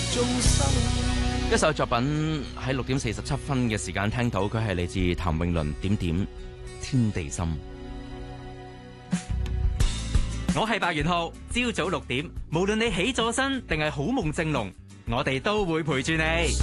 一首作品喺6點47分嘅時間聽到，佢係嚟自譚詠麟點點天地心。 我係白元浩，朝早6點，無論你起咗身定係好夢正濃，我哋都會陪住你。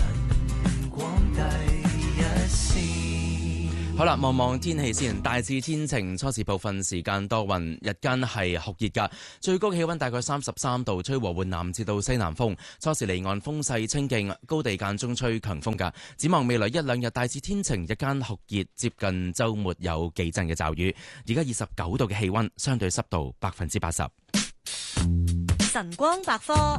好啦，望望天氣先，大致天晴，初時部分時間多雲，日間係酷熱㗎，最高氣溫大概33度，吹和緩南至到西南風，初時離岸風勢清勁，高地間中吹強風㗎。展望未來一兩日大致天晴，日間酷熱，接近週末有幾陣嘅驟雨。而家29度嘅氣溫，相對濕度80%。 晨光百科。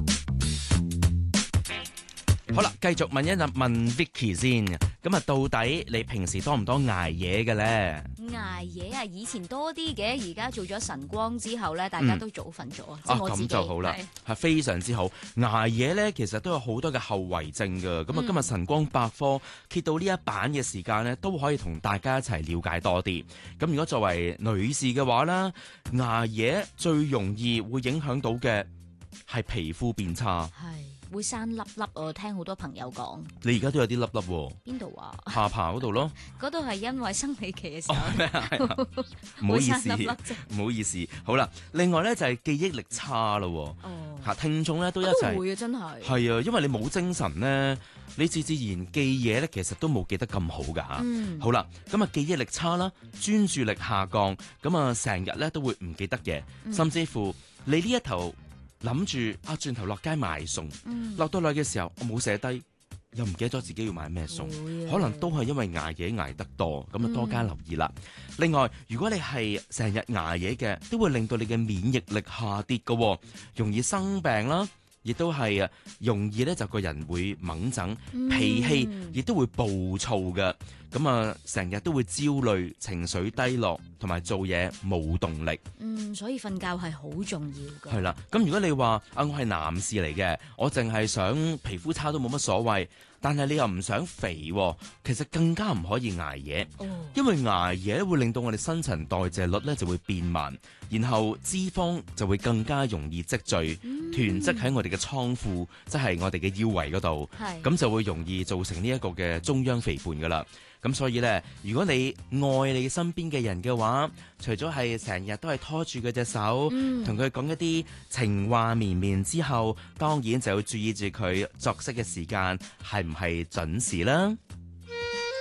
好啦，繼續問一問 Vicky 先，咁啊，到底你平時多唔多捱夜嘅咧？ 捱夜啊，以前多啲嘅，而家做咗晨光之後咧，大家都早瞓咗即係我自己。 咁就好啦，係非常之好。捱夜咧，其實都有好多嘅後遺症㗎。咁啊，今日晨光百科揭到呢一版嘅時間咧，都可以同大家一齊了解多啲。咁如果作為女士嘅話啦，捱夜最容易會影響到嘅係皮膚變差。 會生粒粒啊！聽好多朋友講， 你而家都有啲粒粒喎。 邊度啊？ 下巴嗰度咯。 嗰度係因為生理期嘅時候。 唔好意思， 粒粒唔好意思。好啦，另外咧就係記憶力差咯。嚇，聽眾咧都一齊。 都會啊，真係。 係啊，因為你冇精神咧，你自然記嘢咧，其實都冇記得咁好㗎。好啦，咁啊記憶力差啦，專注力下降，咁啊成日咧都會唔記得嘢，甚至乎你呢一頭諗住啊，轉頭落街買餸，落到嚟嘅時候我冇寫低，又唔記得咗自己要買咩餸，可能都係因為捱夜捱得多，咁啊多加留意啦。另外，如果你係成日捱夜嘅，都會令到你嘅免疫力下跌㗎，容易生病啦。亦都係啊，容易咧就個人會猛整，脾氣亦都會暴躁嘅，咁啊成日都會焦慮、情緒低落，同埋做嘢冇動力。 所以瞓覺係好重要㗎。 係啦，咁如果你話啊，我係男士嚟嘅，我淨係想皮膚差都冇乜所謂，但係你又唔想肥，其實更加唔可以捱夜，因為捱夜會令到我哋新陳代謝率咧就會變慢，然後脂肪就會更加容易積聚，囤積喺我哋嘅倉庫，即係我哋嘅腰圍嗰度，咁就會容易造成呢一個嘅中央肥胖噶啦。咁所以呢，如果你愛你身邊嘅人嘅話，除咗係成日都係拖住佢隻手，同佢講一啲情話綿綿之後，當然就要注意住佢作息嘅時間係唔係準時啦。